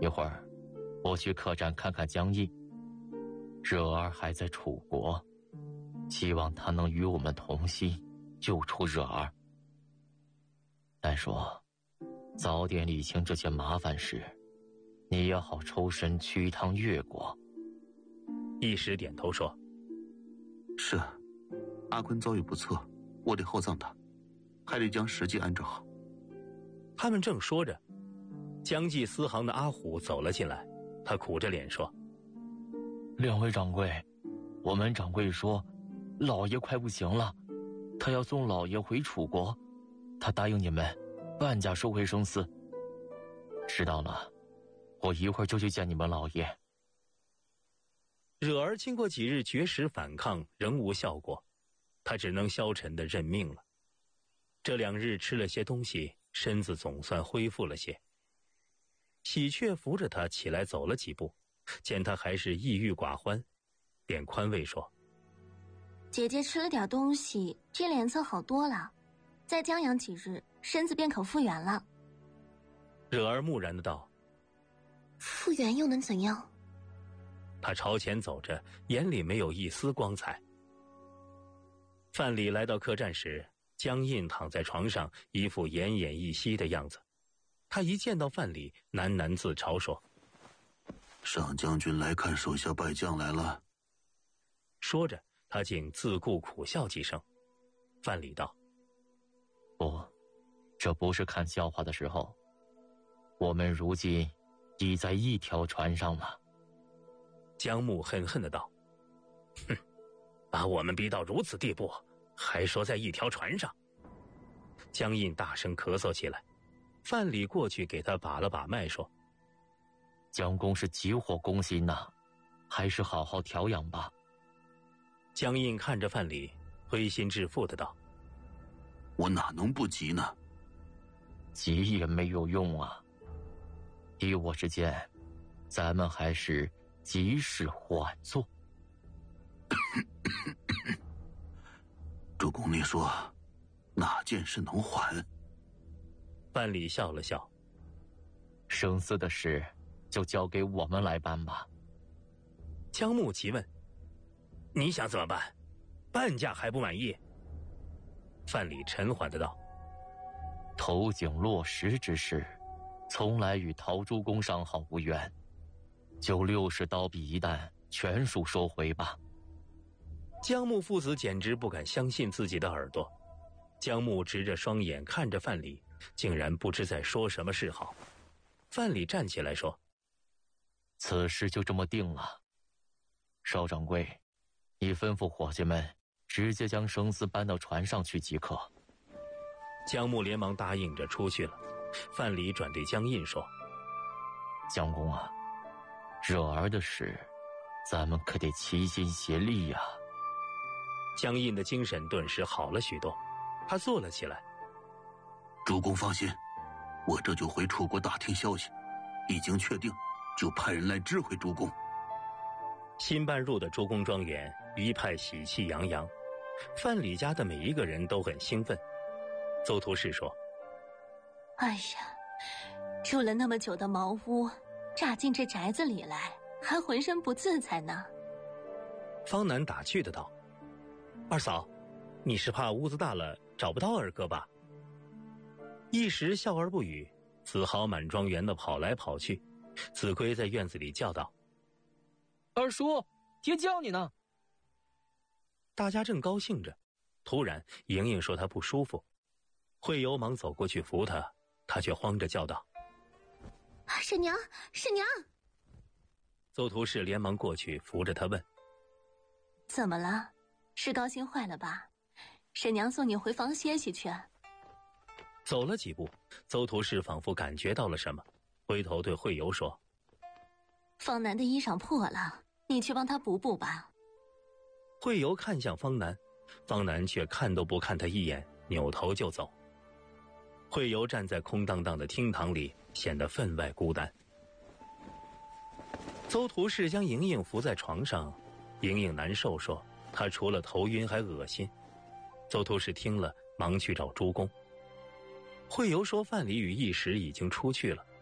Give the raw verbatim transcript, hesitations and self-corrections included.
一会儿我去客栈看看江印，惹儿还在楚国，希望他能与我们同心救出惹儿。但说早点理清这些麻烦事，你也好抽身去一趟越国。 一时点头说： 是，阿坤遭遇不测，我得厚葬他，还得将实际安置好。 他们正说着，江记司行的阿虎走了进来，他苦着脸说： 两位掌柜，我们掌柜说老爷快不行了，他要送老爷回楚国，他答应你们半价收回生丝。知道了，我一会儿就去见你们老爷。 惹儿经过几日绝食反抗仍无效果，他只能消沉地认命了。这两日吃了些东西，身子总算恢复了些。喜鹊扶着他起来走了几步，见他还是抑郁寡欢，便宽慰说： 姐姐吃了点东西，这脸色好多了，再将养几日，身子便可复原了。 惹儿木然的道： 复原又能怎样？ 他朝前走着，眼里没有一丝光彩。范蠡来到客栈时，江印躺在床上，一副奄奄一息的样子。他一见到范蠡，喃喃自嘲说： 上将军来看手下败将来了。 说着他竟自顾苦笑几声。范蠡道： 不，这不是看笑话的时候，我们如今已在一条船上了。 江木恨恨的道：哼，把我们逼到如此地步，还说在一条船上。江印大声咳嗽起来。范蠡过去给他把了把脉，说： 江公是急火攻心呐，还是好好调养吧。 江印看着范蠡，灰心至腹的道： 我哪能不急呢？ 急也没有用啊，依我之见，咱们还是急事缓做。 主公，你说哪件事能缓？ 范蠡笑了笑： 生死的事就交给我们来办吧。 江木急问：你想怎么办？半价还不满意？范蠡沉缓的道： 投井落石之事，从来与陶朱公上好无缘，就六十刀币一担，全数收回吧。 江木父子简直不敢相信自己的耳朵。江木直着双眼看着范蠡，竟然不知在说什么是好。范蠡站起来说： 此事就这么定了。邵掌柜，你吩咐伙计们直接将生丝搬到船上去即可。 江木连忙答应着出去了。范蠡转对江印说： 江公啊，惹儿的事咱们可得齐心协力呀、啊。 江印的精神顿时好了许多，他坐了起来。 主公放心，我这就回楚国打听消息，已经确定，就派人来知会主公。 新搬入的朱公庄园一派喜气洋洋，范蠡家的每一个人都很兴奋。邹图氏说： 哎呀，住了那么久的茅屋，乍进这宅子里来，还浑身不自在呢。 方南打趣的道：二嫂，你是怕屋子大了找不到二哥吧？一时笑而不语，子豪满庄园的跑来跑去。子规在院子里叫道： 二叔，爹叫你呢。 大家正高兴着，突然莹莹说她不舒服。惠游忙走过去扶她，她却慌着叫道： 婶娘，婶娘！ 邹图氏连忙过去扶着她问： 怎么了？是高兴坏了吧？婶娘送你回房歇息去。 走了几步，邹图氏仿佛感觉到了什么，回头对惠游说： 方南的衣裳破了，你去帮他补补吧。 惠游看向方南，方南却看都不看他一眼，扭头就走。惠游站在空荡荡的厅堂里，显得分外孤单。邹图氏将莹莹扶在床上，莹莹难受说她除了头晕还恶心。邹图氏听了，忙去找朱公。惠游说范蠡与一时已经出去了，